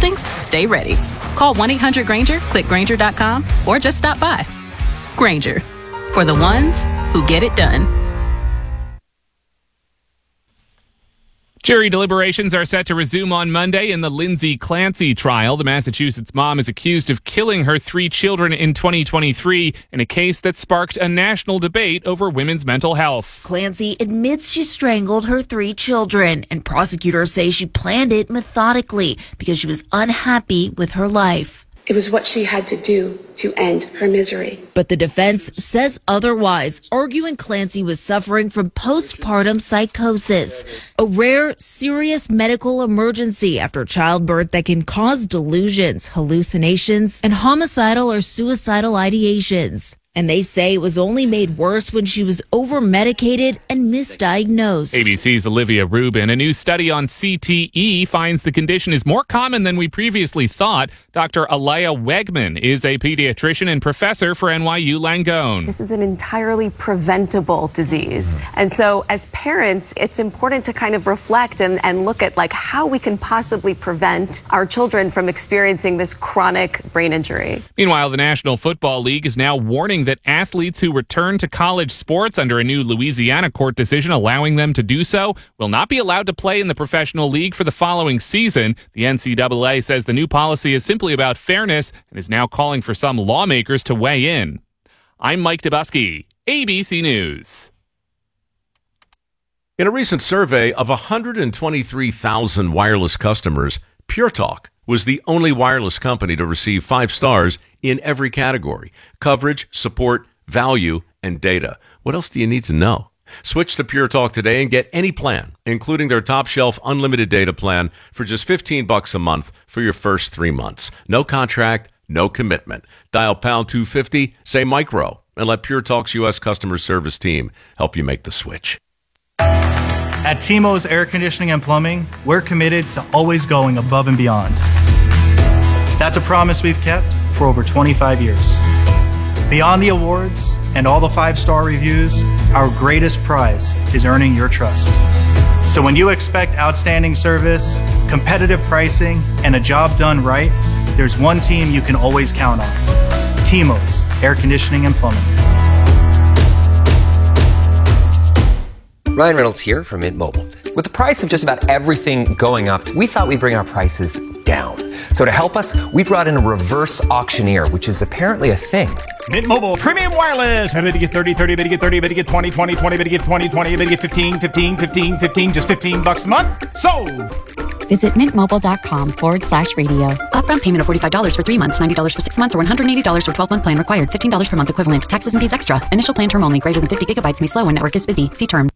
buildings, stay ready. Call 1-800-GRANGER, click Grainger.com, or just stop by. Grainger, for the ones who get it done. Jury deliberations are set to resume on Monday in the Lindsay Clancy trial. The Massachusetts mom is accused of killing her 3 children in 2023 in a case that sparked a national debate over women's mental health. Clancy admits she strangled her 3 children, and prosecutors say she planned it methodically because she was unhappy with her life. It was what she had to do to end her misery. But the defense says otherwise, arguing Clancy was suffering from postpartum psychosis, a rare, serious medical emergency after childbirth that can cause delusions, hallucinations, and homicidal or suicidal ideations. And they say it was only made worse when she was over-medicated and misdiagnosed. ABC's Olivia Rubin. A new study on CTE finds the condition is more common than we previously thought. Dr. Alaya Wegman is a pediatrician and professor for NYU Langone. This is an entirely preventable disease. And so as parents, it's important to kind of reflect and look at how we can possibly prevent our children from experiencing this chronic brain injury. Meanwhile, the National Football League is now warning that athletes who return to college sports under a new Louisiana court decision allowing them to do so will not be allowed to play in the professional league for the following season. The NCAA says the new policy is simply about fairness and is now calling for some lawmakers to weigh in. I'm Mike Dubusky, ABC News. In a recent survey of 123,000 wireless customers, Pure Talk was the only wireless company to receive 5 stars in every category: coverage, support, value, and data. What else do you need to know? Switch to Pure Talk today and get any plan, including their top shelf unlimited data plan, for just $15 a month for your first 3 months. No contract, no commitment. Dial pound 250, say micro, and let Pure Talk's U.S. customer service team help you make the switch. At Timo's Air Conditioning and Plumbing, we're committed to always going above and beyond. That's a promise we've kept for over 25 years. Beyond the awards and all the 5-star reviews, our greatest prize is earning your trust. So when you expect outstanding service, competitive pricing, and a job done right, there's one team you can always count on: Timo's Air Conditioning and Plumbing. Ryan Reynolds here from Mint Mobile. With the price of just about everything going up, we thought we'd bring our prices down. So to help us, we brought in a reverse auctioneer, which is apparently a thing. Mint Mobile Premium Wireless. How to get 30, 30, to get 30, to get 20, 20, 20, to get 20, 20, to get 15, 15, 15, 15, just $15 a month? Sold! Visit mintmobile.com/radio. Upfront payment of $45 for 3 months, $90 for 6 months, or $180 for 12-month plan required. $15 per month equivalent. Taxes and fees extra. Initial plan term only. Greater than 50 gigabytes may slow when network is busy. See terms.